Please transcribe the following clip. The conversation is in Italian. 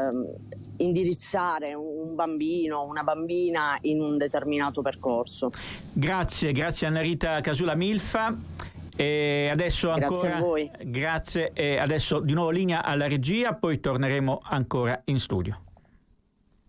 indirizzare un bambino, una bambina in un determinato percorso. Grazie Anna Rita Casula Milfa. E adesso ancora, grazie a voi. Grazie, e adesso di nuovo linea alla regia, poi torneremo ancora in studio.